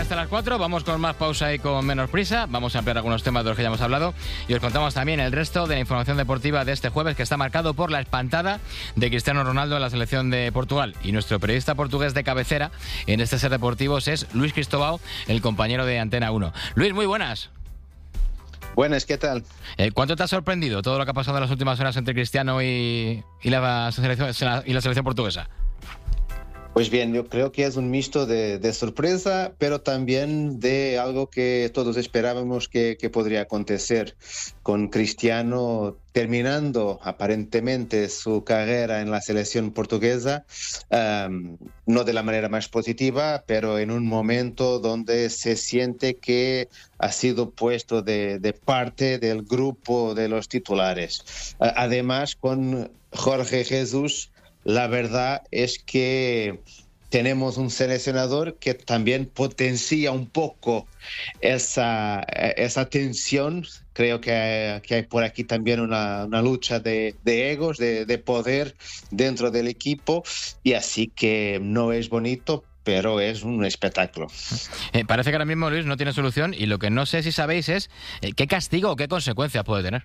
hasta las 4, vamos con más pausa y con menos prisa. Vamos a ampliar algunos temas de los que ya hemos hablado y os contamos también el resto de la información deportiva de este jueves, que está marcado por la espantada de Cristiano Ronaldo en la selección de Portugal. Y nuestro periodista portugués de cabecera en este Ser Deportivos es Luis Cristóbal, el compañero de Antena 1. Luis, muy buenas. Buenas, ¿qué tal? ¿Cuánto te ha sorprendido todo lo que ha pasado en las últimas horas entre Cristiano y la selección portuguesa? Pues bien, yo creo que es un mixto de sorpresa, pero también de algo que todos esperábamos que podría acontecer, con Cristiano terminando aparentemente su carrera en la selección portuguesa, no de la manera más positiva, pero en un momento donde se siente que ha sido puesto de parte del grupo de los titulares. Además, con Jorge Jesús, la verdad es que tenemos un seleccionador que también potencia un poco esa tensión. Creo que hay por aquí también una lucha de egos, de poder dentro del equipo, y así que no es bonito, pero es un espectáculo. Parece que ahora mismo, Luis, no tiene solución, y lo que no sé si sabéis es qué castigo o qué consecuencias puede tener.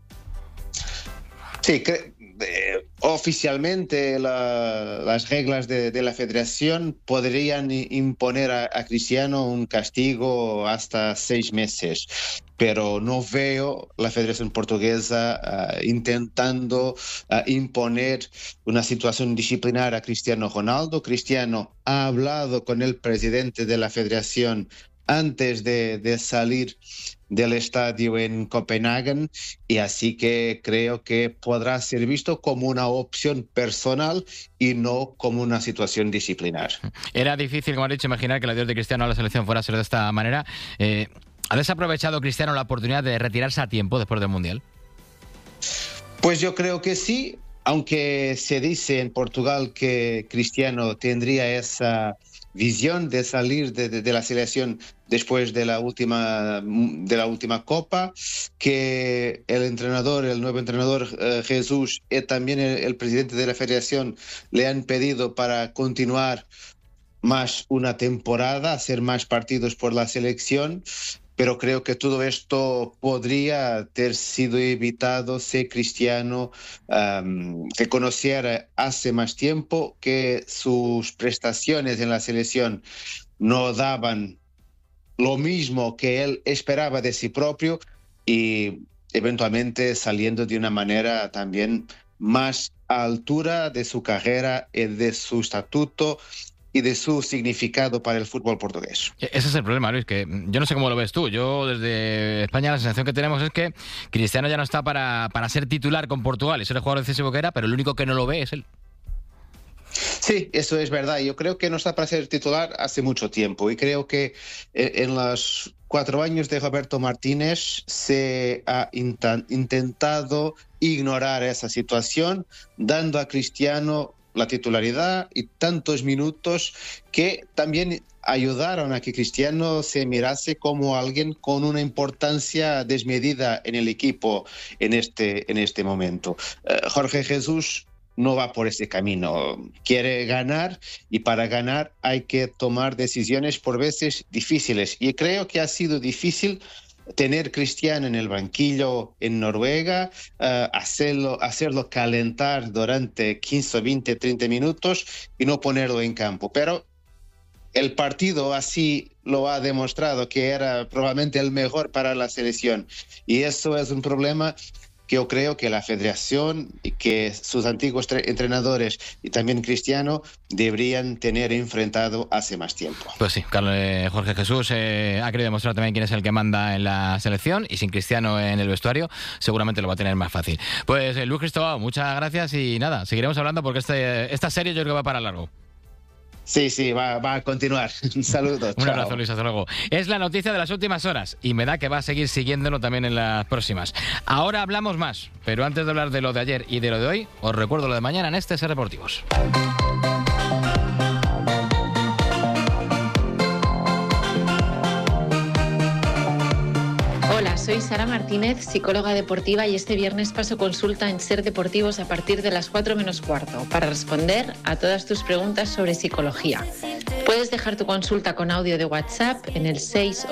Sí, oficialmente las reglas de la federación podrían imponer a Cristiano un castigo hasta 6 meses, pero no veo la Federación Portuguesa intentando imponer una situación disciplinar a Cristiano Ronaldo. Cristiano ha hablado con el presidente de la federación antes de salir del estadio en Copenhague, y así que creo que podrá ser visto como una opción personal y no como una situación disciplinar. Era difícil, como has dicho, imaginar que el adiós de Cristiano a la selección fuera a ser de esta manera. ¿Ha desaprovechado Cristiano la oportunidad de retirarse a tiempo después del Mundial? Pues yo creo que sí, aunque se dice en Portugal que Cristiano tendría esa visión de salir de la selección después de la última Copa, que el nuevo entrenador Jesús, y también el presidente de la federación le han pedido para continuar más una temporada, hacer más partidos por la selección. Pero creo que todo esto podría haber sido evitado si Cristiano se conociera hace más tiempo que sus prestaciones en la selección no daban lo mismo que él esperaba de sí propio, y eventualmente saliendo de una manera también más a altura de su carrera y de su estatuto y de su significado para el fútbol portugués. Ese es el problema, Luis, que yo no sé cómo lo ves tú. Yo desde España la sensación que tenemos es que Cristiano ya no está para ser titular con Portugal y ser el jugador decisivo que era, pero el único que no lo ve es él. Sí, eso es verdad. Yo creo que no está para ser titular hace mucho tiempo, y creo que en los 4 años de Roberto Martínez se ha intentado ignorar esa situación, dando a Cristiano la titularidad y tantos minutos que también ayudaron a que Cristiano se mirase como alguien con una importancia desmedida en el equipo en este momento. Jorge Jesús no va por ese camino. Quiere ganar, y para ganar hay que tomar decisiones por veces difíciles. Y creo que ha sido difícil tener Cristiano en el banquillo en Noruega, hacerlo calentar durante 15, 20, 30 minutos y no ponerlo en campo. Pero el partido así lo ha demostrado, que era probablemente el mejor para la selección. Y eso es un problema que yo creo que la federación y que sus antiguos entrenadores y también Cristiano deberían tener enfrentado hace más tiempo. Pues sí, Jorge Jesús ha querido demostrar también quién es el que manda en la selección, y sin Cristiano en el vestuario seguramente lo va a tener más fácil. Pues Luis Cristóbal, muchas gracias, y nada, seguiremos hablando porque esta serie yo creo que va para largo. Sí, va a continuar. Un saludo. Un abrazo, Luis, hasta luego. Es la noticia de las últimas horas y me da que va a seguir siguiéndolo también en las próximas. Ahora hablamos más, pero antes de hablar de lo de ayer y de lo de hoy, os recuerdo lo de mañana en este Ser Deportivos. Hola, soy Sara Martínez, psicóloga deportiva, y este viernes paso consulta en Ser Deportivos a partir de las 4 menos cuarto para responder a todas tus preguntas sobre psicología. Puedes dejar tu consulta con audio de WhatsApp en el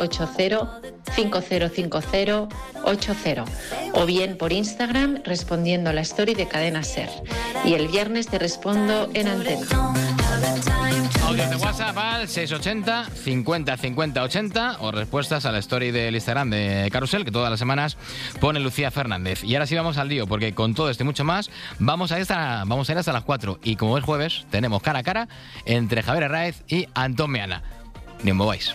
680-5050-80 o bien por Instagram respondiendo a la story de Cadena SER. Y el viernes te respondo en antena. Audios de WhatsApp al 680 50 50 80 o respuestas a la story del Instagram de Carrusel, que todas las semanas pone Lucía Fernández. Y ahora sí vamos al lío, porque con todo esto y mucho más vamos a ir hasta las 4. Y como es jueves, tenemos cara a cara entre Javier Herráez y Antón Meana. Ni os mováis.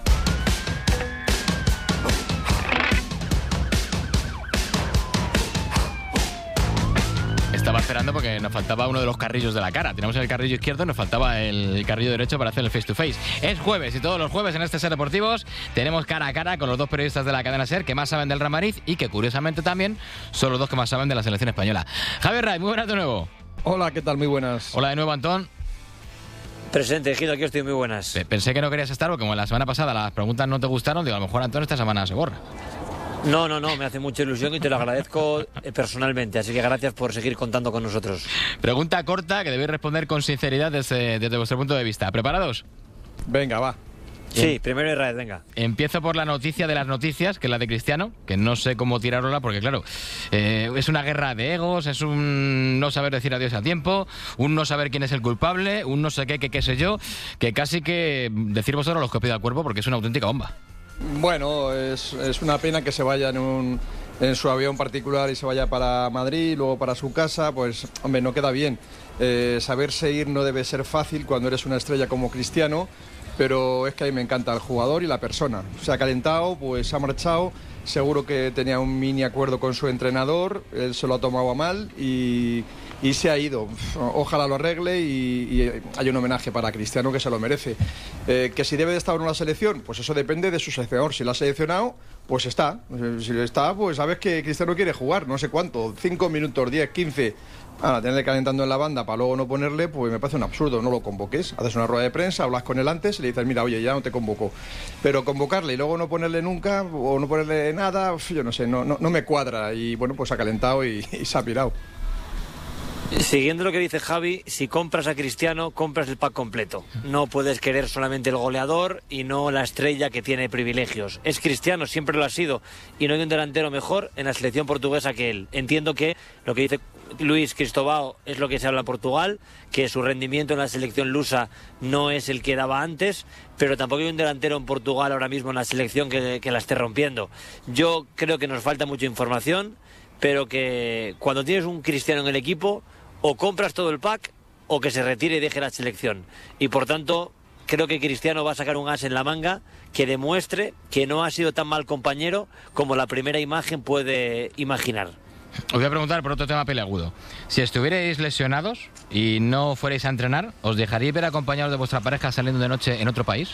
Estaba esperando porque nos faltaba uno de los carrillos de la cara. Tenemos el carrillo izquierdo, nos faltaba el carrillo derecho para hacer el face to face. Es jueves y todos los jueves en este Ser Deportivos tenemos cara a cara con los dos periodistas de la cadena SER que más saben del Real Madrid y que curiosamente también son los dos que más saben de la selección española. Javier Herráez, muy buenas de nuevo. Hola, ¿qué tal? Muy buenas. Hola de nuevo, Antón. Presente, Gido, aquí estoy, muy buenas. Pensé que no querías estar porque como la semana pasada las preguntas no te gustaron, digo, a lo mejor Antón esta semana se borra. No, me hace mucha ilusión y te lo agradezco personalmente, así que gracias por seguir contando con nosotros. Pregunta corta que debéis responder con sinceridad desde vuestro punto de vista. ¿Preparados? Venga, va. Sí, primero Herráez, venga. Empiezo por la noticia de las noticias, que es la de Cristiano, que no sé cómo tirarla porque, claro, es una guerra de egos, es un no saber decir adiós a tiempo, un no saber quién es el culpable, un no sé qué sé yo, que casi que decir vosotros los que os pide al cuerpo porque es una auténtica bomba. Bueno, es una pena que se vaya en su avión particular y se vaya para Madrid y luego para su casa, pues, hombre, no queda bien. Saberse ir no debe ser fácil cuando eres una estrella como Cristiano, pero es que a mí me encanta el jugador y la persona. Se ha calentado, pues ha marchado, seguro que tenía un mini acuerdo con su entrenador, él se lo ha tomado a mal y se ha ido. Ojalá lo arregle y hay un homenaje para Cristiano que se lo merece. Que si debe de estar en una selección, pues eso depende de su seleccionador. Si lo ha seleccionado, pues está. Si está, pues sabes que Cristiano quiere jugar, no sé cuánto, 5 minutos, 10, 15... Ahora, tenerle calentando en la banda para luego no ponerle, pues me parece un absurdo. No lo convoques, haces una rueda de prensa, hablas con él antes y le dices, mira, oye, ya no te convoco. Pero convocarle y luego no ponerle nunca o no ponerle nada, yo no sé, no me cuadra. Y bueno, pues ha calentado y se ha pirado. Siguiendo lo que dice Javi, si compras a Cristiano, compras el pack completo. No puedes querer solamente el goleador y no la estrella que tiene privilegios. Es Cristiano, siempre lo ha sido, y no hay un delantero mejor en la selección portuguesa que él. Entiendo que lo que dice Luis Cristóbal es lo que se habla en Portugal, que su rendimiento en la selección lusa no es el que daba antes, pero tampoco hay un delantero en Portugal ahora mismo en la selección que la esté rompiendo. Yo creo que nos falta mucha información, pero que cuando tienes un Cristiano en el equipo, o compras todo el pack o que se retire y deje la selección. Y por tanto, creo que Cristiano va a sacar un as en la manga que demuestre que no ha sido tan mal compañero como la primera imagen puede imaginar. Os voy a preguntar por otro tema peleagudo. Si estuvierais lesionados y no fuerais a entrenar, ¿os dejaríais ver acompañados de vuestra pareja saliendo de noche en otro país?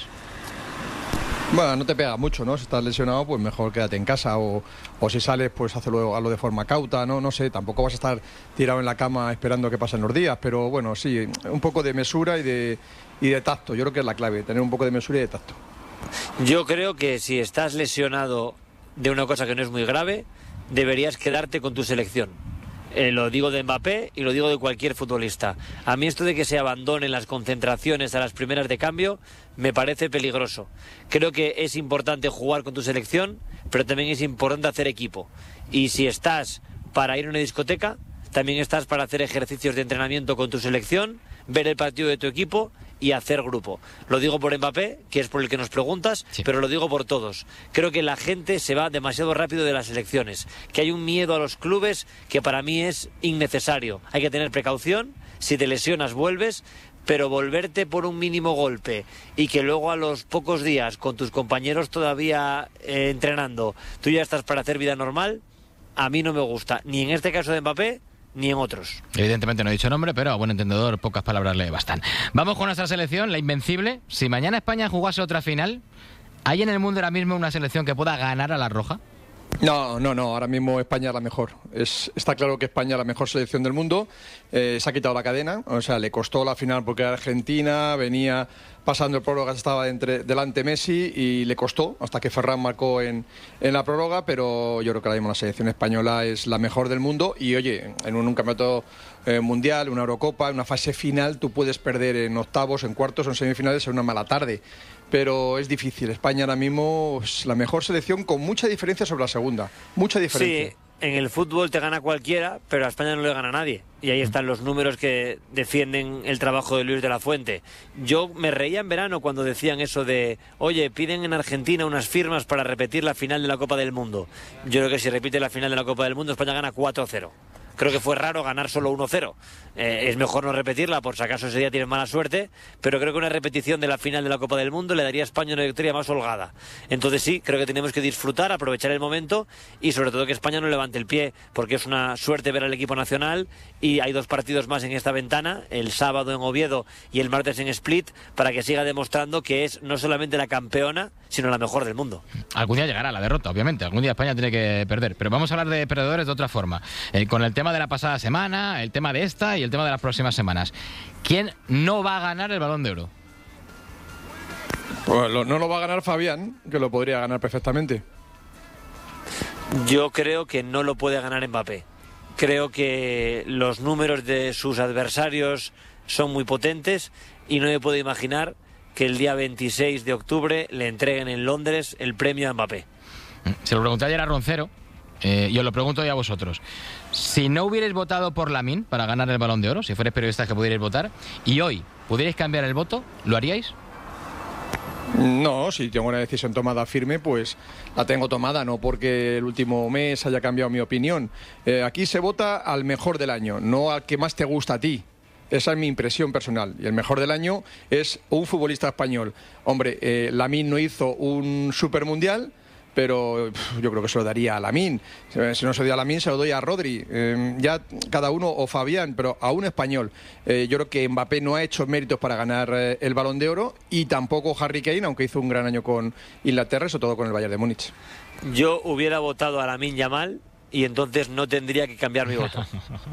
Bueno, no te pega mucho, ¿no? Si estás lesionado, pues mejor quédate en casa o si sales, pues hazlo de forma cauta, ¿no? No sé, tampoco vas a estar tirado en la cama esperando que pasen los días, pero bueno, sí, un poco de mesura y de tacto, yo creo que es la clave, tener un poco de mesura y de tacto. Yo creo que si estás lesionado de una cosa que no es muy grave, deberías quedarte con tu selección. Lo digo de Mbappé y lo digo de cualquier futbolista. A mí esto de que se abandonen las concentraciones a las primeras de cambio me parece peligroso. Creo que es importante jugar con tu selección, pero también es importante hacer equipo. Y si estás para ir a una discoteca, también estás para hacer ejercicios de entrenamiento con tu selección, ver el partido de tu equipo y hacer grupo. Lo digo por Mbappé, que es por el que nos preguntas, sí, pero lo digo por todos. Creo que la gente se va demasiado rápido de las elecciones, que hay un miedo a los clubes que para mí es innecesario. Hay que tener precaución, si te lesionas vuelves, pero volverte por un mínimo golpe y que luego a los pocos días con tus compañeros todavía entrenando, tú ya estás para hacer vida normal, a mí no me gusta, ni en este caso de Mbappé, ni en otros. Evidentemente no he dicho nombre, pero a buen entendedor pocas palabras le bastan. Vamos con nuestra selección, la invencible. Si mañana España jugase otra final, ¿hay en el mundo ahora mismo una selección que pueda ganar a la roja? No, ahora mismo España es la mejor. Está claro que España es la mejor selección del mundo. Se ha quitado la cadena, o sea, le costó la final porque era Argentina, venía pasando el prórroga estaba delante Messi y le costó hasta que Ferran marcó en la prórroga, pero yo creo que ahora mismo la selección española es la mejor del mundo y oye, en un campeonato mundial, una Eurocopa, en una fase final tú puedes perder en octavos, en cuartos o en semifinales en una mala tarde, pero es difícil. España ahora mismo es la mejor selección con mucha diferencia sobre la segunda, mucha diferencia. Sí, en el fútbol te gana cualquiera, pero a España no le gana a nadie. Y ahí están los números que defienden el trabajo de Luis de la Fuente. Yo me reía en verano cuando decían eso de, oye, piden en Argentina unas firmas para repetir la final de la Copa del Mundo. Yo creo que si repite la final de la Copa del Mundo, España gana 4-0. Creo que fue raro ganar solo 1-0. Es mejor no repetirla, por si acaso ese día tienes mala suerte, pero creo que una repetición de la final de la Copa del Mundo le daría a España una victoria más holgada. Entonces sí, creo que tenemos que disfrutar, aprovechar el momento y sobre todo que España no levante el pie, porque es una suerte ver al equipo nacional y hay 2 partidos más en esta ventana, el sábado en Oviedo y el martes en Split, para que siga demostrando que es no solamente la campeona, sino la mejor del mundo. Algún día llegará la derrota, obviamente, algún día España tiene que perder, pero vamos a hablar de perdedores de otra forma, con el tema de la pasada semana, el tema de esta y el tema de las próximas semanas. ¿Quién no va a ganar el Balón de Oro? Pues no lo va a ganar Fabián, que lo podría ganar perfectamente. Yo creo que no lo puede ganar Mbappé. Creo que los números de sus adversarios son muy potentes y no me puedo imaginar que el día 26 de octubre le entreguen en Londres el premio a Mbappé. Se lo pregunté ayer a Roncero y os lo pregunto hoy a vosotros. Si no hubierais votado por Lamine para ganar el Balón de Oro, si fuerais periodistas que pudierais votar, y hoy pudierais cambiar el voto, ¿lo haríais? No, si tengo una decisión tomada firme, pues la tengo tomada, no porque el último mes haya cambiado mi opinión. Aquí se vota al mejor del año, no al que más te gusta a ti. Esa es mi impresión personal. Y el mejor del año es un futbolista español. Hombre, Lamine no hizo un supermundial, pero yo creo que se lo daría a Lamine. Si no se lo doy a Lamine, se lo doy a Rodri. Ya cada uno, o Fabián, pero a un español. Yo creo que Mbappé no ha hecho méritos para ganar el Balón de Oro y tampoco Harry Kane, aunque hizo un gran año con Inglaterra, sobre todo con el Bayern de Múnich. Yo hubiera votado a Lamine Yamal y entonces no tendría que cambiar mi voto.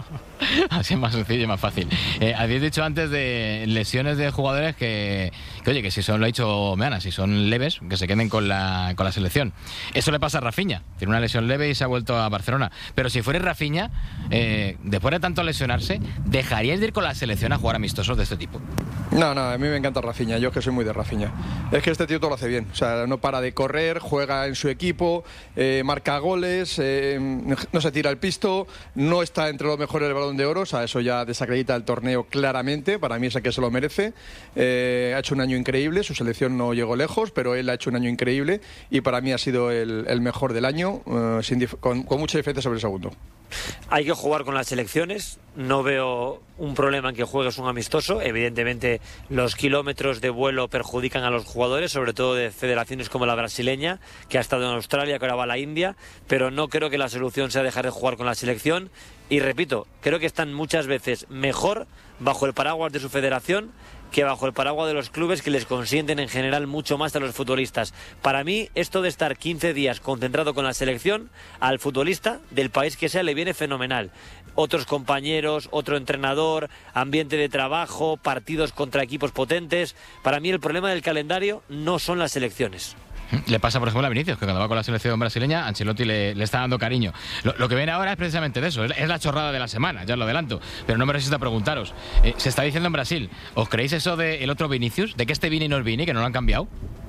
Así es más sencillo y más fácil. Habéis dicho antes de lesiones de jugadores que oye, que si son, lo ha dicho Meana, si son leves, que se queden con la selección. Eso le pasa a Rafinha, tiene una lesión leve y se ha vuelto a Barcelona. Pero si fuera Rafinha, después de tanto lesionarse, ¿dejaríais de ir con la selección a jugar amistosos de este tipo? No, a mí me encanta Rafinha, yo es que soy muy de Rafinha. Es que este tío todo lo hace bien, o sea, no para de correr, juega en su equipo, marca goles, no se tira el pisto, no está entre los mejores del Balón de Oro, o sea, eso ya desacredita el torneo claramente, para mí es el que se lo merece. Ha hecho un año increíble, su selección no llegó lejos, pero él ha hecho un año increíble y para mí ha sido el mejor del año, con mucha diferencia sobre el segundo. Hay que jugar con las selecciones, no veo un problema en que juegues un amistoso. Evidentemente los kilómetros de vuelo perjudican a los jugadores, sobre todo de federaciones como la brasileña, que ha estado en Australia, que ahora va a la India, pero no creo que la solución sea dejar de jugar con la selección. Y repito, creo que están muchas veces mejor bajo el paraguas de su federación que bajo el paraguas de los clubes, que les consienten en general mucho más a los futbolistas. Para mí, esto de estar 15 días concentrado con la selección, al futbolista del país que sea le viene fenomenal. Otros compañeros, otro entrenador, ambiente de trabajo, partidos contra equipos potentes. Para mí el problema del calendario no son las selecciones. Le pasa, por ejemplo, a Vinicius, que cuando va con la selección brasileña, Ancelotti le está dando cariño. Lo que viene ahora es precisamente de eso, es la chorrada de la semana, ya os lo adelanto. Pero no me resisto a preguntaros. Se está diciendo en Brasil, ¿os creéis eso del otro Vinicius? ¿De que este Vini no es Vini, que no lo han cambiado?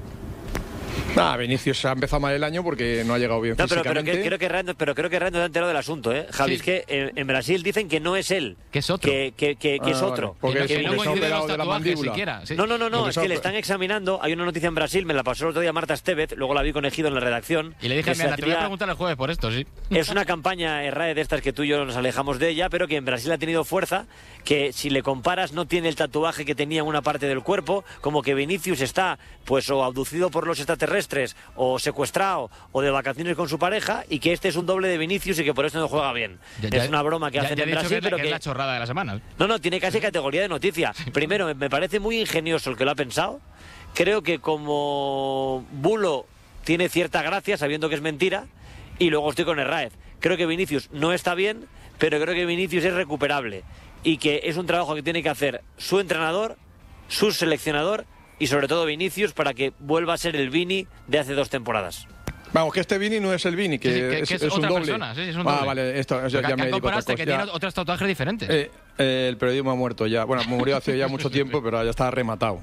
Vinicius ha empezado mal el año porque no ha llegado bien físicamente. Pero creo que Rando te ha enterado del asunto, Javi. Sí. Es que en Brasil dicen que no es él. Que es otro. Que es otro. Porque que no coincide los de la mandíbula. Siquiera. Sí. No, es que le están examinando. Hay una noticia en Brasil, me la pasó el otro día Marta Estevez, luego la vi con Ejido en la redacción. Y le dije, mira, te voy a preguntar el jueves por esto, sí. Es una campaña RAE de estas que tú y yo nos alejamos de ella, pero que en Brasil ha tenido fuerza, que si le comparas no tiene el tatuaje que tenía en una parte del cuerpo, como que Vinicius está pues o abducido por los extraterrestres o secuestrado o de vacaciones con su pareja, y que este es un doble de Vinicius y que por eso no juega bien. Es una broma que hacen en Brasil, pero que es la chorrada de la semana. No, tiene casi categoría de noticia. Primero, me parece muy ingenioso el que lo ha pensado. Creo que como bulo tiene cierta gracia sabiendo que es mentira, y luego estoy con Herráez. Creo que Vinicius no está bien, pero creo que Vinicius es recuperable y que es un trabajo que tiene que hacer su entrenador, su seleccionador y sobre todo Vinicius para que vuelva a ser el Vini de hace 2 temporadas. Vamos, que este Vini no es el Vini, que es un otra doble. persona, sí, es un doble. Vale, esto ya me dedico a otra cosa. Que tiene otros tatuajes diferentes. El periodismo ha muerto ya. Bueno, murió hace ya mucho tiempo, pero ya está rematado.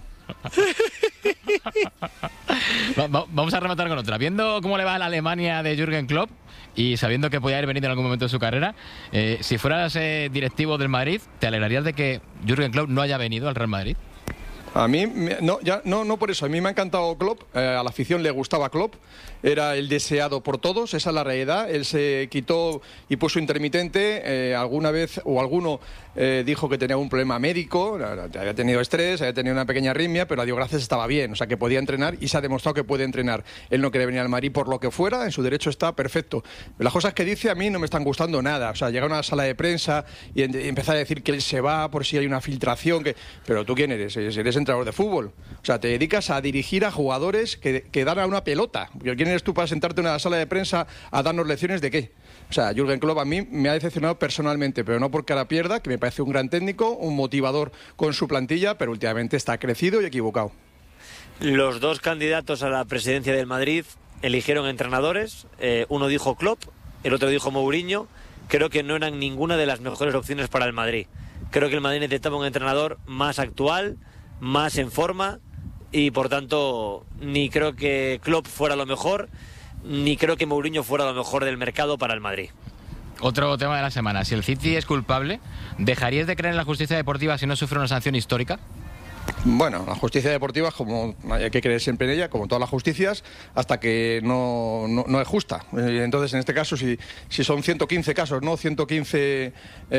Vamos a rematar con otra. Viendo cómo le va a la Alemania de Jürgen Klopp y sabiendo que podía haber venido en algún momento de su carrera, si fueras directivo del Madrid, ¿te alegrarías de que Jürgen Klopp no haya venido al Real Madrid? A mí, no por eso. A mí me ha encantado Klopp. A la afición le gustaba Klopp. Era el deseado por todos. Esa es la realidad. Él se quitó y puso intermitente. Alguna vez o alguno dijo que tenía un problema médico. Había tenido estrés, había tenido una pequeña arritmia, pero a Dios gracias estaba bien. O sea, que podía entrenar y se ha demostrado que puede entrenar. Él no quiere venir al Madrid por lo que fuera. En su derecho está perfecto. Las cosas que dice a mí no me están gustando nada. O sea, llegar a una sala de prensa y empezar a decir que él se va por si hay una filtración. Pero ¿tú quién eres? Eres entrenador de fútbol. O sea, te dedicas a dirigir a jugadores que dan a una pelota. ¿Quién eres tú para sentarte en una sala de prensa a darnos lecciones de qué? O sea, Jürgen Klopp a mí me ha decepcionado personalmente, pero no porque ahora pierda, que me parece un gran técnico, un motivador con su plantilla, pero últimamente está crecido y equivocado. Los 2 candidatos a la presidencia del Madrid eligieron entrenadores. Uno dijo Klopp, el otro dijo Mourinho. Creo que no eran ninguna de las mejores opciones para el Madrid. Creo que el Madrid necesitaba un entrenador más actual, más en forma, y por tanto ni creo que Klopp fuera lo mejor, ni creo que Mourinho fuera lo mejor del mercado para el Madrid. Otro tema de la semana: si el City es culpable, ¿dejarías de creer en la justicia deportiva si no sufre una sanción histórica? Bueno, la justicia deportiva, como hay que creer siempre en ella, como todas las justicias, hasta que no es justa. Entonces, en este caso, si son 115 casos, ¿no? 115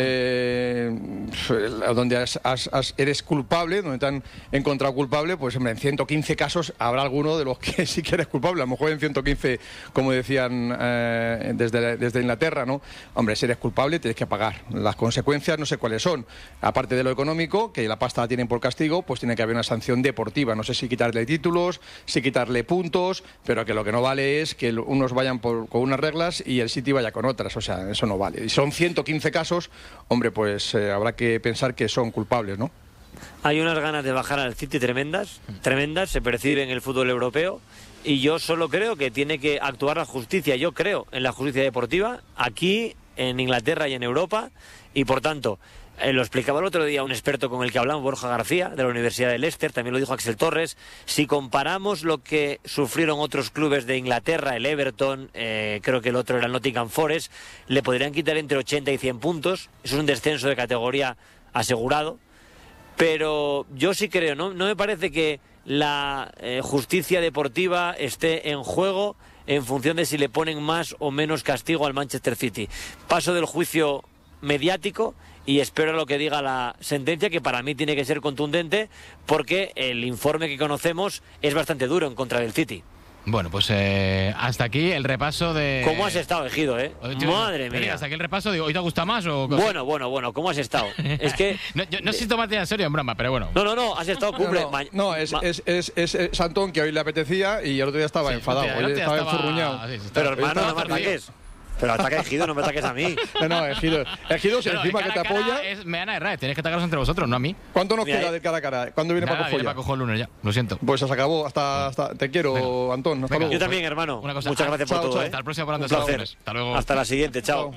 donde eres culpable, donde te han encontrado culpable, pues hombre, en 115 casos habrá alguno de los que sí que eres culpable. A lo mejor en 115, como decían desde Inglaterra, ¿no? Hombre, si eres culpable tienes que pagar. Las consecuencias no sé cuáles son. Aparte de lo económico, que la pasta la tienen por castigo, pues tiene que haber una sanción deportiva. No sé si quitarle títulos, si quitarle puntos, pero que lo que no vale es que unos vayan con unas reglas y el City vaya con otras. O sea, eso no vale. Y son 115 casos, hombre, pues habrá que pensar que son culpables, ¿no? Hay unas ganas de bajar al City tremendas, se percibe en el fútbol europeo, y yo solo creo que tiene que actuar la justicia. Yo creo en la justicia deportiva aquí, en Inglaterra y en Europa, y por tanto, lo explicaba el otro día un experto con el que hablamos, Borja García, de la Universidad de Leicester, también lo dijo Axel Torres. Si comparamos lo que sufrieron otros clubes de Inglaterra, el Everton, creo que el otro era el Nottingham Forest, le podrían quitar entre 80 y 100 puntos. Eso es un descenso de categoría asegurado. Pero yo sí creo, no me parece que la justicia deportiva esté en juego en función de si le ponen más o menos castigo al Manchester City. Paso del juicio mediático y espero lo que diga la sentencia, que para mí tiene que ser contundente, porque el informe que conocemos es bastante duro en contra del City. Bueno, pues hasta aquí el repaso de... ¿Cómo has estado, Ejido, Madre mía. Hasta aquí el repaso, digo, ¿hoy te gusta más o...? Bueno, ¿cómo has estado? Es que... no sé si tomarte en serio en broma, pero bueno. No, has estado cumple. Es Antón, que hoy le apetecía y el otro día estaba enfadado, hoy estaba enfurruñado. Pero hermano, no me ataques. Pero ataca a Ejido, no me ataques a mí. No, Ejido, si encima que te apoya... Me van a errar, tenéis que atacaros entre vosotros, no a mí. ¿Cuánto nos queda de cara a cara? ¿Cuándo viene Paco Folla? Viene Paco el lunes ya, lo siento. Pues se acabó, hasta te quiero, venga. Antón, hasta luego. Yo también, hermano. Muchas gracias por todo. Hasta el próximo programa. Un placer. Hasta luego. Hasta la siguiente, chao.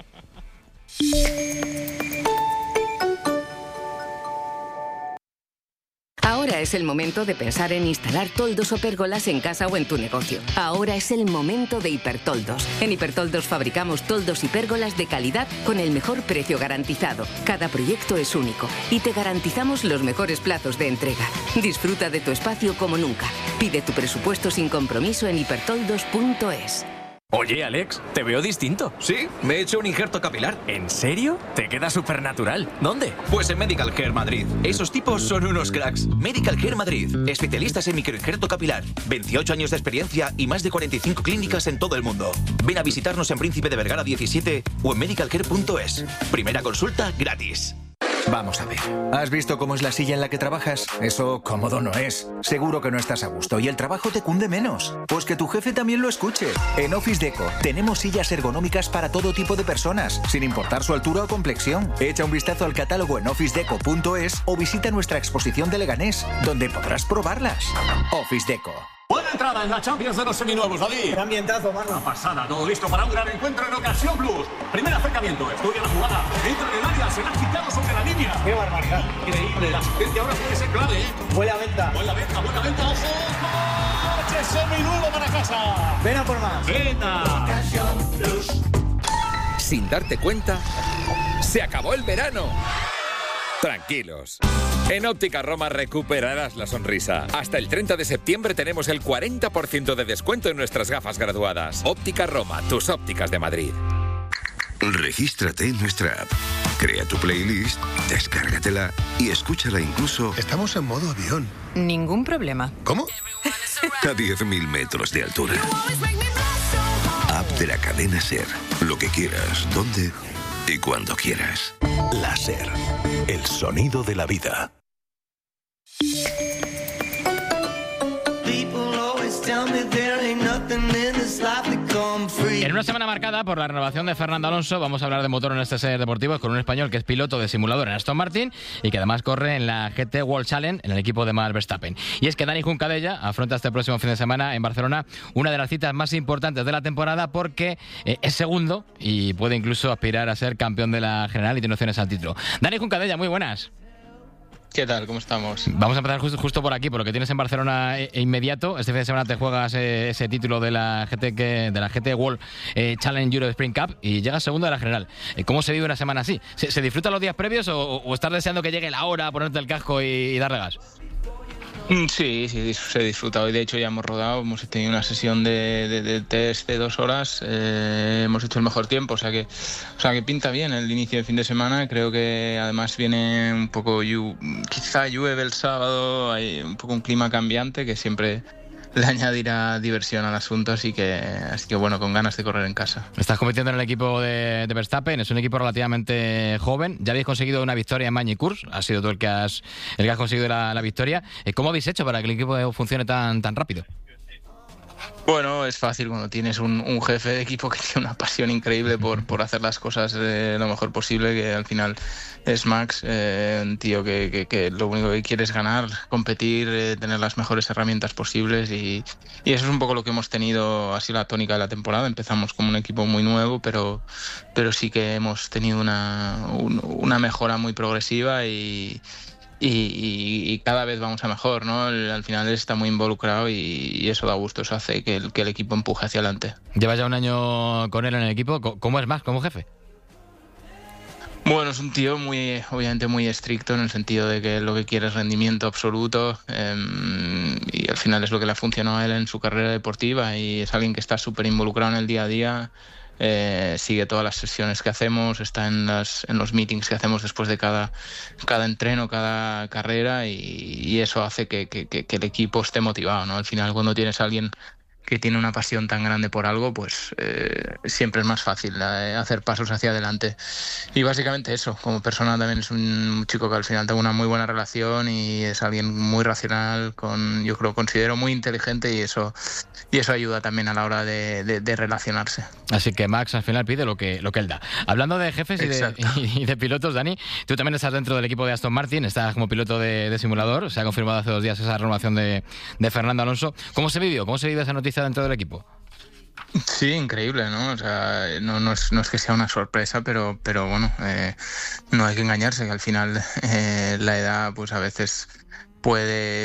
Ahora es el momento de pensar en instalar toldos o pérgolas en casa o en tu negocio. Ahora es el momento de Hipertoldos. En Hipertoldos fabricamos toldos y pérgolas de calidad con el mejor precio garantizado. Cada proyecto es único y te garantizamos los mejores plazos de entrega. Disfruta de tu espacio como nunca. Pide tu presupuesto sin compromiso en hipertoldos.es. Oye, Alex, te veo distinto. Sí, me he hecho un injerto capilar. ¿En serio? Te queda súper natural. ¿Dónde? Pues en Medical Care Madrid. Esos tipos son unos cracks. Medical Care Madrid. Especialistas en microinjerto capilar. 28 años de experiencia y más de 45 clínicas en todo el mundo. Ven a visitarnos en Príncipe de Vergara 17 o en medicalcare.es. Primera consulta gratis. Vamos a ver. ¿Has visto cómo es la silla en la que trabajas? Eso cómodo no es. Seguro que no estás a gusto y el trabajo te cunde menos. Pues que tu jefe también lo escuche. En Office Deco tenemos sillas ergonómicas para todo tipo de personas, sin importar su altura o complexión. Echa un vistazo al catálogo en officedeco.es o visita nuestra exposición de Leganés, donde podrás probarlas. Office Deco. Buena entrada en la Champions de los seminuevos, David. ¡Qué ambientazo, mano! Una pasada, todo listo para un gran encuentro en Ocasión Plus. Primer acercamiento, estudia la jugada, entra en el área, se la ha quitado sobre la línea. ¡Qué barbaridad! Increíble, la asistencia ahora puede ser clave, ¿eh? Buena venta, ojo. ¡Coche seminuevo para casa! ¡Ven a por más! ¡Venga! Ocasión Plus. Sin darte cuenta, se acabó el verano. Tranquilos. En Óptica Roma recuperarás la sonrisa. Hasta el 30 de septiembre tenemos el 40% de descuento en nuestras gafas graduadas. Óptica Roma, tus ópticas de Madrid. Regístrate en nuestra app. Crea tu playlist, descárgatela y escúchala incluso... Estamos en modo avión. Ningún problema. ¿Cómo? A 10.000 metros de altura. App de la cadena SER. Lo que quieras, dónde y cuando quieras. La SER. El sonido de la vida. En una semana marcada por la renovación de Fernando Alonso, vamos a hablar de motor en este ser deportivo con un español que es piloto de simulador en Aston Martin y que además corre en la GT World Challenge en el equipo de Max Verstappen. Y es que Dani Juncadella afronta este próximo fin de semana en Barcelona una de las citas más importantes de la temporada porque es segundo y puede incluso aspirar a ser campeón de la general y tiene opciones al título. Dani Juncadella, muy buenas. ¿Qué tal? ¿Cómo estamos? Vamos a empezar justo por aquí, por lo que tienes en Barcelona inmediato. Este fin de semana te juegas ese título de la GT World Challenge Euro Sprint Cup y llegas segundo de la general. ¿Cómo se vive una semana así? ¿Se disfrutan los días previos o estás deseando que llegue la hora, ponerte el casco y darle gas? Sí, se disfruta. Hoy de hecho ya hemos rodado, hemos tenido una sesión de test de 2 horas, hemos hecho el mejor tiempo, o sea que pinta bien el inicio del fin de semana. Creo que además viene un poco, quizá llueve el sábado, hay un poco un clima cambiante que siempre le añadirá diversión al asunto, así que bueno, con ganas de correr en casa. Estás compitiendo en el equipo de Verstappen, es un equipo relativamente joven, ya habéis conseguido una victoria en Magny Cours, has sido tú el que has conseguido la victoria. ¿Cómo habéis hecho para que el equipo funcione tan rápido? Bueno, es fácil cuando tienes un jefe de equipo que tiene una pasión increíble por hacer las cosas lo mejor posible, que al final es Max, un tío que lo único que quiere es ganar, competir, tener las mejores herramientas posibles y eso es un poco lo que hemos tenido, ha sido la tónica de la temporada. Empezamos como un equipo muy nuevo, pero sí que hemos tenido una mejora muy progresiva y cada vez vamos a mejor, ¿no? Al final él está muy involucrado y eso da gusto, eso hace que el equipo empuje hacia adelante. Llevas ya un año con él en el equipo. ¿Cómo es Max como jefe? Bueno, es un tío obviamente muy estricto en el sentido de que lo que quiere es rendimiento absoluto y al final es lo que le ha funcionado a él en su carrera deportiva y es alguien que está súper involucrado en el día a día. Sigue todas las sesiones que hacemos, está en los meetings que hacemos después de cada entreno, cada carrera y eso hace que el equipo esté motivado, ¿no? Al final cuando tienes a alguien que tiene una pasión tan grande por algo, pues siempre es más fácil hacer pasos hacia adelante. Y básicamente eso, como persona también es un chico que al final tengo una muy buena relación y es alguien muy racional, yo considero muy inteligente y eso ayuda también a la hora de relacionarse. Así que Max al final pide lo que él da. Hablando de jefes y de pilotos, Dani, tú también estás dentro del equipo de Aston Martin, estás como piloto de simulador, se ha confirmado hace 2 días esa renovación de Fernando Alonso. ¿Cómo se vivió? ¿Cómo se vive esa noticia dentro del equipo? Sí, increíble, ¿no? O sea, no es que sea una sorpresa, pero bueno, no hay que engañarse, que al final la edad pues a veces puede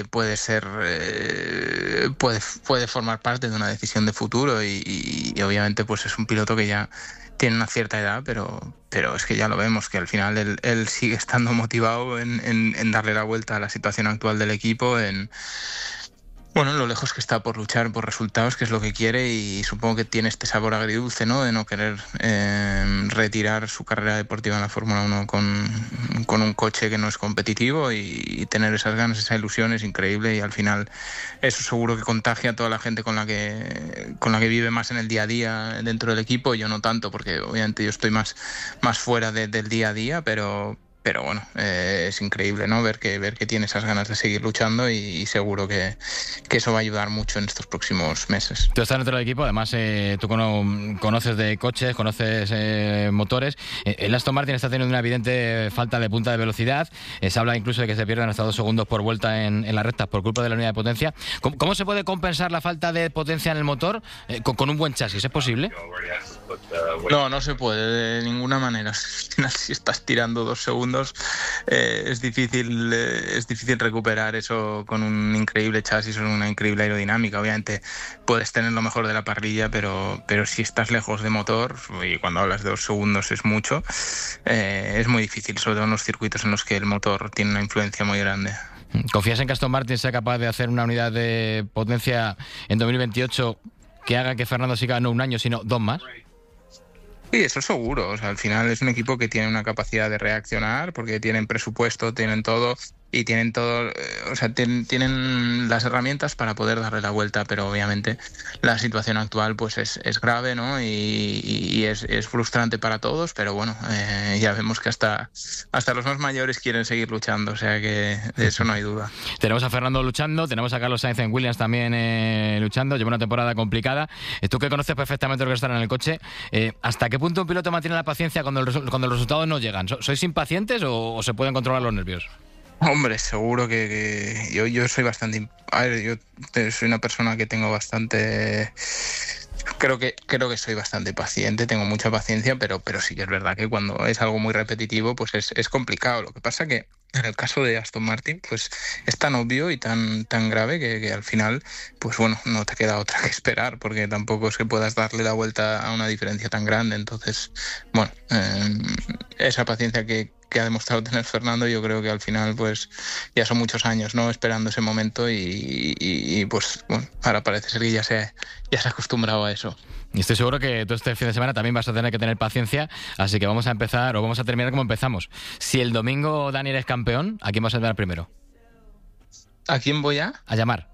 formar parte de una decisión de futuro y obviamente pues es un piloto que ya tiene una cierta edad, pero es que ya lo vemos, que al final él sigue estando motivado en darle la vuelta a la situación actual del equipo, bueno, lo lejos que está por luchar por resultados, que es lo que quiere, y supongo que tiene este sabor agridulce, ¿no? De no querer retirar su carrera deportiva en la Fórmula 1 con un coche que no es competitivo y tener esas ganas, esa ilusión es increíble y al final eso seguro que contagia a toda la gente con la que vive más en el día a día dentro del equipo. Yo no tanto, porque obviamente yo estoy más fuera del día a día, pero pero bueno, es increíble, ¿no? Ver que tiene esas ganas de seguir luchando y seguro que eso va a ayudar mucho en estos próximos meses. Tú estás dentro del equipo, además tú conoces de coches, conoces motores. El Aston Martin está teniendo una evidente falta de punta de velocidad. Se habla incluso de que se pierden hasta 2 segundos por vuelta en las rectas por culpa de la unidad de potencia. ¿Cómo se puede compensar la falta de potencia en el motor con un buen chasis? ¿Es posible? No se puede de ninguna manera. Si estás tirando 2 segundos, es difícil recuperar eso con un increíble chasis o una increíble aerodinámica. Obviamente puedes tener lo mejor de la parrilla, pero si estás lejos de motor, y cuando hablas de 2 segundos es mucho, es muy difícil, sobre todo en los circuitos en los que el motor tiene una influencia muy grande. ¿Confías en que Aston Martin sea capaz de hacer una unidad de potencia en 2028 que haga que Fernando siga no un año, sino 2 más? Sí, eso seguro. O sea, al final es un equipo que tiene una capacidad de reaccionar porque tienen presupuesto, tienen todo y tienen todo, o sea, tienen las herramientas para poder darle la vuelta, pero obviamente la situación actual pues es grave, ¿no? Y es frustrante para todos, pero bueno, ya vemos que hasta los más mayores quieren seguir luchando, o sea que de eso no hay duda. Tenemos a Fernando luchando, tenemos a Carlos Sainz en Williams también luchando, lleva una temporada complicada. Tú que conoces perfectamente lo que está en el coche, ¿hasta qué punto un piloto mantiene la paciencia cuando los resultados no llegan? ¿Sois impacientes o se pueden controlar los nervios? Hombre, seguro que yo soy bastante... A ver, yo soy una persona que tengo bastante... Creo que soy bastante paciente, tengo mucha paciencia, pero sí que es verdad que cuando es algo muy repetitivo pues es complicado. Lo que pasa que en el caso de Aston Martin pues es tan obvio y tan grave que al final pues bueno, no te queda otra que esperar, porque tampoco es que puedas darle la vuelta a una diferencia tan grande. Entonces, bueno, esa paciencia que ha demostrado tener Fernando, yo creo que al final pues ya son muchos años, ¿no?, esperando ese momento y pues bueno, ahora parece ser que ya se ha acostumbrado a eso. Y estoy seguro que tú este fin de semana también vas a tener que tener paciencia, así que vamos a empezar, o vamos a terminar como empezamos. Si el domingo Daniel es campeón, ¿a quién vas a llamar primero? ¿A quién voy a llamar?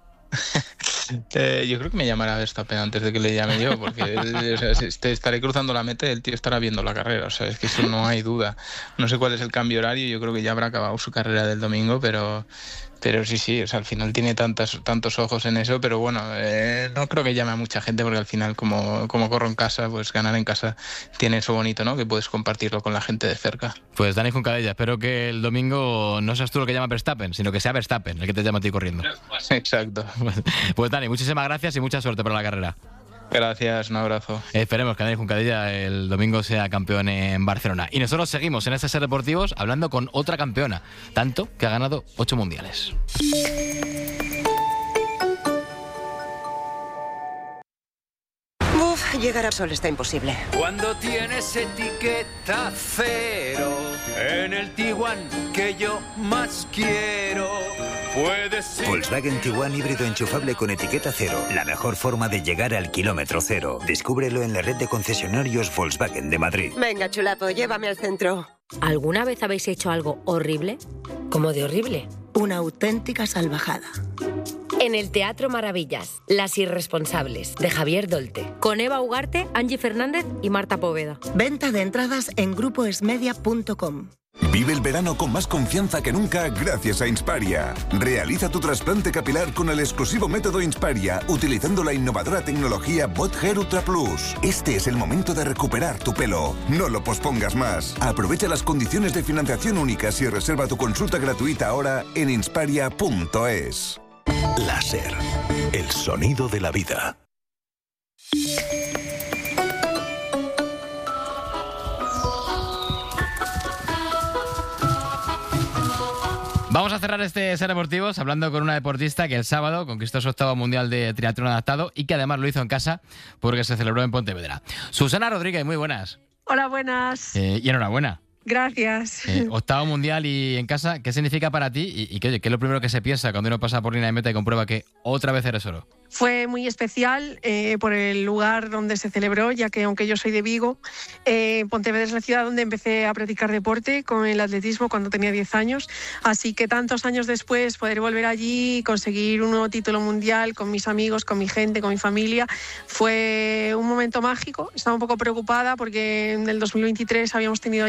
Yo creo que me llamará Verstappen antes de que le llame yo, porque o sea, estaré cruzando la meta y el tío estará viendo la carrera, o sea, es que eso no hay duda. No sé cuál es el cambio horario, yo creo que ya habrá acabado su carrera del domingo, pero sí, o sea, al final tiene tantos ojos en eso, pero bueno, no creo que llame a mucha gente, porque al final como corro en casa, pues ganar en casa tiene eso bonito, ¿no?, que puedes compartirlo con la gente de cerca. Pues Dani Juncadella, espero que el domingo no seas tú el que llama a Verstappen, sino que sea Verstappen el que te llama a ti corriendo. Exacto. Pues Dani, muchísimas gracias y mucha suerte para la carrera. Gracias, un abrazo. Esperemos que Dani Juncadella el domingo sea campeón en Barcelona. Y nosotros seguimos en este Ser Deportivos hablando con otra campeona, tanto que ha ganado 8 mundiales. Llegar a Sol está imposible. Cuando tienes etiqueta cero en el Tiguan que yo más quiero, puedes ser... Volkswagen Tiguan híbrido enchufable con etiqueta cero. La mejor forma de llegar al kilómetro cero. Descúbrelo en la red de concesionarios Volkswagen de Madrid. Venga, chulapo, llévame al centro. ¿Alguna vez habéis hecho algo horrible? ¿Cómo de horrible? Una auténtica salvajada. En el Teatro Maravillas, Las Irresponsables, de Javier Dolte. Con Eva Ugarte, Angie Fernández y Marta Poveda. Venta de entradas en grupoesmedia.com. Vive el verano con más confianza que nunca gracias a Insparia. Realiza tu trasplante capilar con el exclusivo método Insparia, utilizando la innovadora tecnología Bot Hair Ultra Plus. Este es el momento de recuperar tu pelo. No lo pospongas más. Aprovecha las condiciones de financiación únicas y reserva tu consulta gratuita ahora en insparia.es. Láser, el sonido de la vida. Vamos a cerrar este Ser Deportivos hablando con una deportista que el sábado conquistó su 8º mundial de triatlón adaptado y que además lo hizo en casa porque se celebró en Pontevedra. Susana Rodríguez, muy buenas. Hola, buenas. Y enhorabuena. Gracias. 8º mundial y en casa, ¿qué significa para ti? Y ¿qué es lo primero que se piensa cuando uno pasa por línea de meta y comprueba que otra vez eres oro? Fue muy especial por el lugar donde se celebró, ya que aunque yo soy de Vigo, Pontevedra es la ciudad donde empecé a practicar deporte con el atletismo cuando tenía 10 años. Así que tantos años después poder volver allí y conseguir un nuevo título mundial con mis amigos, con mi gente, con mi familia, fue un momento mágico. Estaba un poco preocupada porque en el 2023 habíamos tenido allí el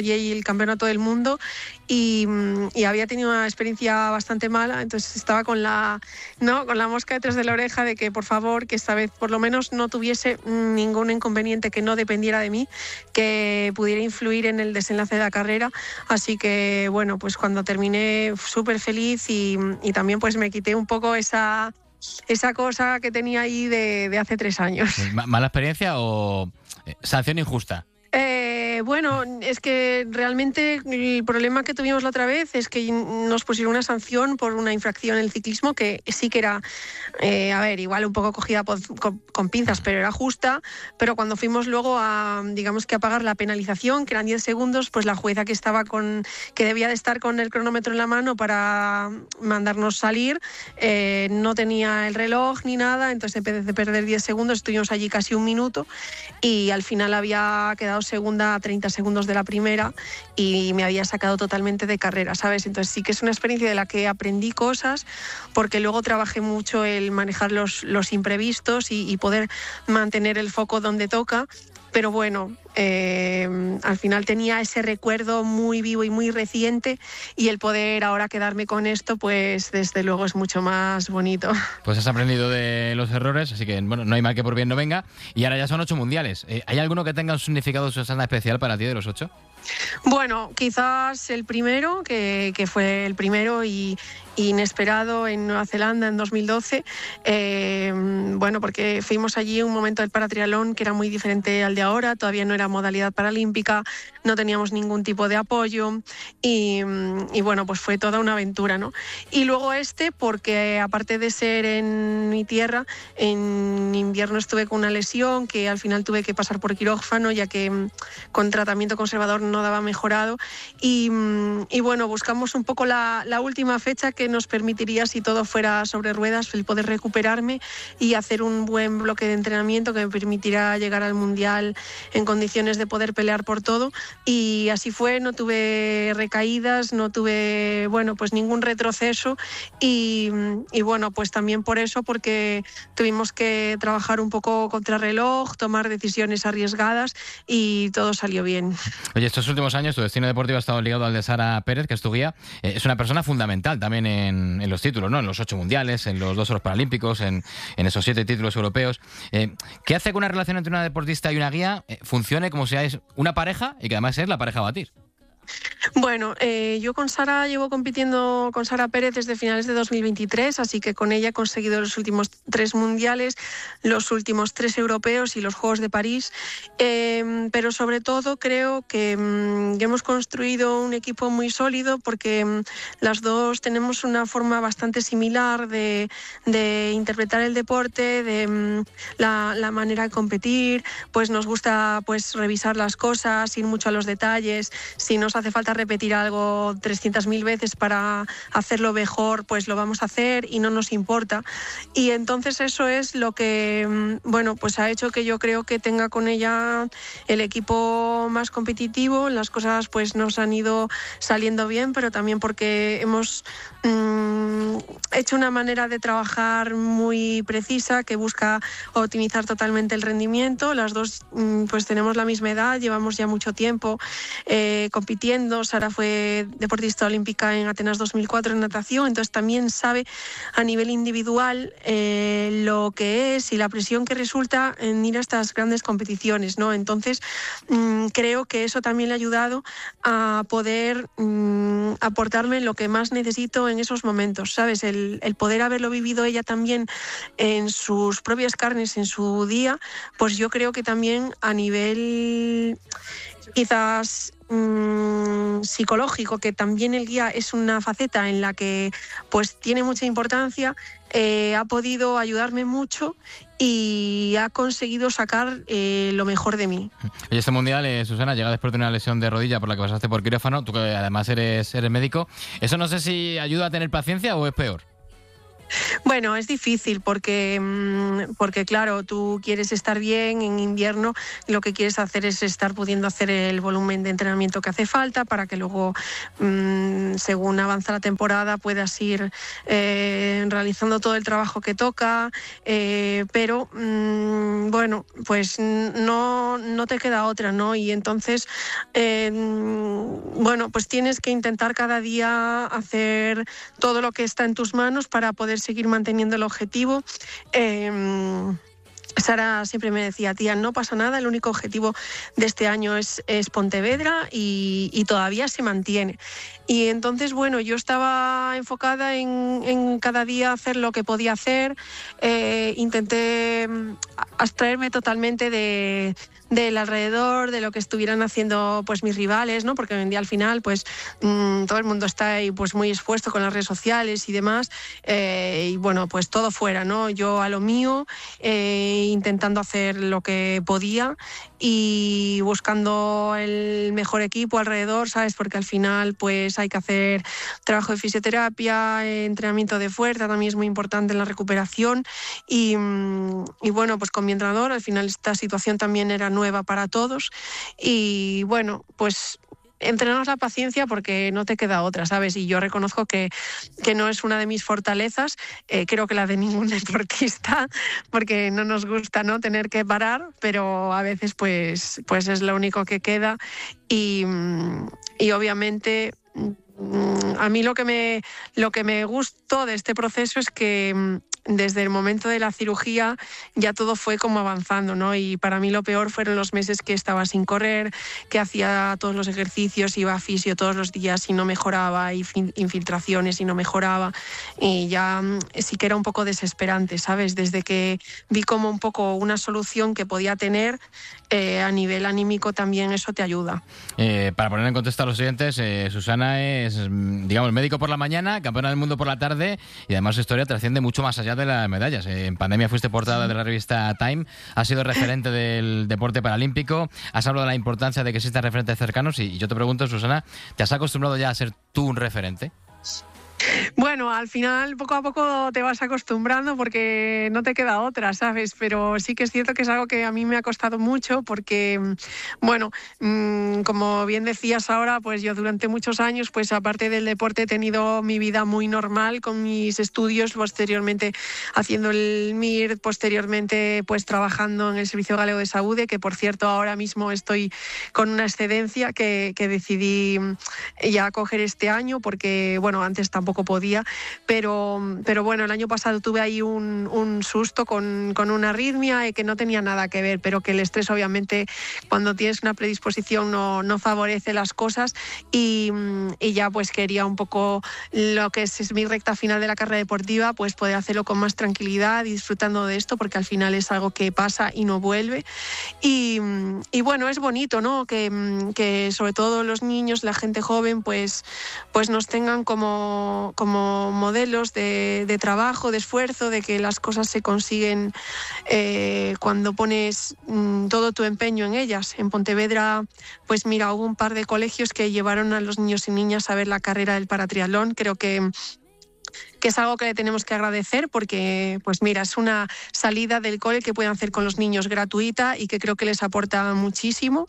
Campeonato del Mundo y había tenido una experiencia bastante mala, entonces estaba con la mosca detrás de la oreja de que por favor, que esta vez por lo menos no tuviese ningún inconveniente que no dependiera de mí, que pudiera influir en el desenlace de la carrera. Así que bueno, pues cuando terminé súper feliz y también pues me quité un poco esa cosa que tenía ahí de hace 3 años. ¿Mala experiencia o sanción injusta? Bueno, es que realmente el problema que tuvimos la otra vez es que nos pusieron una sanción por una infracción en el ciclismo que sí que era, igual un poco cogida con pinzas, pero era justa. Pero cuando fuimos luego a pagar la penalización, que eran 10 segundos, pues la jueza que debía de estar con el cronómetro en la mano para mandarnos salir, no tenía el reloj ni nada, entonces en vez de perder 10 segundos estuvimos allí casi 1 minuto y al final había quedado segunda a 30 segundos de la primera y me había sacado totalmente de carrera, ¿sabes? Entonces sí que es una experiencia de la que aprendí cosas, porque luego trabajé mucho el manejar los imprevistos y poder mantener el foco donde toca. Pero bueno, al final tenía ese recuerdo muy vivo y muy reciente, y el poder ahora quedarme con esto, pues desde luego es mucho más bonito. Pues has aprendido de los errores, así que bueno, no hay mal que por bien no venga. Y ahora ya son 8 mundiales. ¿Hay alguno que tenga un significado Susana especial para ti de los 8? Bueno, quizás el primero, que fue el primero y inesperado en Nueva Zelanda en 2012, porque fuimos allí un momento del paratriatlón que era muy diferente al de ahora, todavía no era modalidad paralímpica, no teníamos ningún tipo de apoyo y bueno, pues fue toda una aventura, ¿no? Y luego porque aparte de ser en mi tierra, en invierno estuve con una lesión que al final tuve que pasar por quirófano, ya que con tratamiento conservador no daba mejorado y bueno, buscamos un poco la última fecha que nos permitiría, si todo fuera sobre ruedas, el poder recuperarme y hacer un buen bloque de entrenamiento que me permitirá llegar al Mundial en condiciones de poder pelear por todo, y así fue. No tuve recaídas, no tuve pues ningún retroceso y bueno, pues también por eso, porque tuvimos que trabajar un poco contrarreloj, tomar decisiones arriesgadas y todo salió bien. Oye, estos últimos años tu destino deportivo ha estado ligado al de Sara Pérez, que es tu guía. Es una persona fundamental también en los títulos, ¿no? En los 8 mundiales, en los 2 oros paralímpicos, en esos 7 títulos europeos. ¿Qué hace que una relación entre una deportista y una guía funcione como si es una pareja y que además es la pareja a batir? Bueno, yo con Sara llevo compitiendo con Sara Pérez desde finales de 2023, así que con ella he conseguido los últimos 3 mundiales, los últimos 3 europeos y los Juegos de París, pero sobre todo creo que hemos construido un equipo muy sólido, porque las dos tenemos una forma bastante similar de interpretar el deporte, de la manera de competir. Pues nos gusta pues revisar las cosas, ir mucho a los detalles. Si nos hace falta repetir algo 300.000 veces para hacerlo mejor, pues lo vamos a hacer y no nos importa. Y entonces eso es lo que pues ha hecho que yo creo que tenga con ella el equipo más competitivo. Las cosas pues nos han ido saliendo bien, pero también porque hemos hecho una manera de trabajar muy precisa que busca optimizar totalmente el rendimiento. Las dos pues tenemos la misma edad, llevamos ya mucho tiempo compitiendo. Sara fue deportista olímpica en Atenas 2004 en natación, entonces también sabe a nivel individual lo que es y la presión que resulta en ir a estas grandes competiciones, ¿no? Entonces creo que eso también le ha ayudado a poder aportarme lo que más necesito en esos momentos, ¿sabes? El poder haberlo vivido ella también en sus propias carnes en su día, pues yo creo que también a nivel quizás psicológico, que también el guía es una faceta en la que pues tiene mucha importancia, ha podido ayudarme mucho y ha conseguido sacar lo mejor de mí. Oye, este mundial, Susana, llega después de una lesión de rodilla por la que pasaste por quirófano, tú que además eres médico. ¿Eso no sé si ayuda a tener paciencia o es peor? Bueno, es difícil porque claro, tú quieres estar bien en invierno, lo que quieres hacer es estar pudiendo hacer el volumen de entrenamiento que hace falta para que luego, según avanza la temporada, puedas ir realizando todo el trabajo que toca, pero bueno, pues no te queda otra, ¿no? Y entonces, bueno, pues tienes que intentar cada día hacer todo lo que está en tus manos para poder seguir manteniendo el objetivo. Sara siempre me decía, tía, no pasa nada, el único objetivo de este año es Pontevedra y todavía se mantiene. Y entonces, bueno, yo estaba enfocada en cada día hacer lo que podía hacer. Intenté abstraerme totalmente del alrededor, de lo que estuvieran haciendo pues mis rivales, ¿no? Porque hoy en día al final pues todo el mundo está ahí pues muy expuesto con las redes sociales y demás, y bueno, pues todo fuera, ¿no? Yo a lo mío, intentando hacer lo que podía y buscando el mejor equipo alrededor, ¿sabes? Porque al final pues hay que hacer trabajo de fisioterapia, entrenamiento de fuerza, también es muy importante en la recuperación y bueno, pues con mi entrenador al final esta situación también era nueva para todos y bueno, pues entrenanos la paciencia porque no te queda otra, ¿sabes? Y yo reconozco que no es una de mis fortalezas, creo que la de ningún deportista, porque no nos gusta, ¿no?, tener que parar, pero a veces pues es lo único que queda y obviamente a mí lo que me gustó de este proceso es que desde el momento de la cirugía ya todo fue como avanzando, ¿no? Y para mí lo peor fueron los meses que estaba sin correr, que hacía todos los ejercicios, iba a fisio todos los días y no mejoraba, y infiltraciones y no mejoraba. Y ya sí que era un poco desesperante, ¿sabes? Desde que vi como un poco una solución que podía tener, a nivel anímico también eso te ayuda. Para poner en contexto a los oyentes, Susana es, digamos, médico por la mañana, campeona del mundo por la tarde y además su historia trasciende mucho más allá de las medallas. En pandemia fuiste portada de la revista Time, has sido referente del deporte paralímpico, has hablado de la importancia de que existan referentes cercanos y yo te pregunto, Susana, ¿te has acostumbrado ya a ser tú un referente? Bueno, al final poco a poco te vas acostumbrando porque no te queda otra, ¿sabes? Pero sí que es cierto que es algo que a mí me ha costado mucho porque, bueno, como bien decías ahora, pues yo durante muchos años, pues aparte del deporte he tenido mi vida muy normal con mis estudios, posteriormente haciendo el MIR, posteriormente pues trabajando en el Servicio Galego de Saúde, que por cierto ahora mismo estoy con una excedencia que decidí ya coger este año porque, bueno, antes tampoco podía, pero bueno, el año pasado tuve ahí un susto con una arritmia que no tenía nada que ver, pero que el estrés obviamente cuando tienes una predisposición no favorece las cosas y ya pues quería un poco lo que es mi recta final de la carrera deportiva, pues poder hacerlo con más tranquilidad y disfrutando de esto porque al final es algo que pasa y no vuelve y bueno, es bonito, ¿no? Que sobre todo los niños, la gente joven pues nos tengan como modelos de trabajo, de esfuerzo, de que las cosas se consiguen cuando pones todo tu empeño en ellas. En Pontevedra, pues mira, hubo un par de colegios que llevaron a los niños y niñas a ver la carrera del paratriatlón. Creo que es algo que le tenemos que agradecer porque, pues mira, es una salida del cole que pueden hacer con los niños gratuita y que creo que les aporta muchísimo.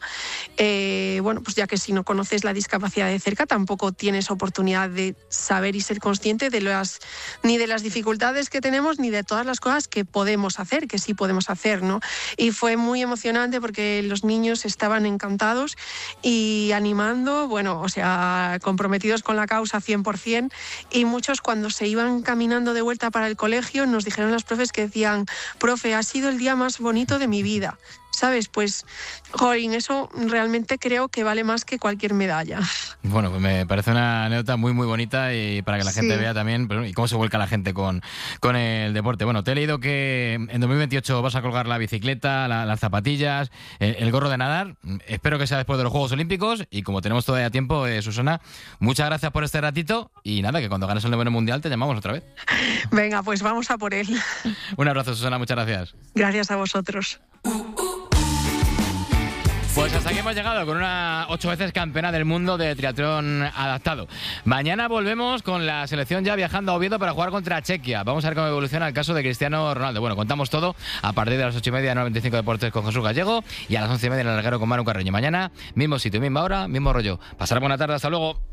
Bueno, pues ya que si no conoces la discapacidad de cerca, tampoco tienes oportunidad de saber y ser consciente ni de las dificultades que tenemos, ni de todas las cosas que podemos hacer, que sí podemos hacer, ¿no? Y fue muy emocionante porque los niños estaban encantados y animando, bueno, o sea, comprometidos con la causa 100%, y muchos cuando se iban caminando de vuelta para el colegio nos dijeron los profes que decían, profe, ha sido el día más bonito de mi vida. ¿Sabes? Pues, jolín, eso realmente creo que vale más que cualquier medalla. Bueno, pues me parece una anécdota muy, muy bonita y para que la gente vea también y cómo se vuelca la gente con el deporte. Bueno, te he leído que en 2028 vas a colgar la bicicleta, las zapatillas, el gorro de nadar. Espero que sea después de los Juegos Olímpicos y como tenemos todavía tiempo, Susana, muchas gracias por este ratito y nada, que cuando ganes el noveno mundial te llamamos otra vez. Venga, pues vamos a por él. Un abrazo, Susana, muchas gracias. Gracias a vosotros. Pues hasta aquí hemos llegado con una 8 veces campeona del mundo de triatlón adaptado. Mañana volvemos con la selección ya viajando a Oviedo para jugar contra Chequia. Vamos a ver cómo evoluciona el caso de Cristiano Ronaldo. Bueno, contamos todo a partir de las 8:30 en 95 Deportes con Jesús Gallego y a las 11:30 en el Larguero con Manu Carreño. Mañana, mismo sitio, misma hora, mismo rollo. Pasar buena tarde, hasta luego.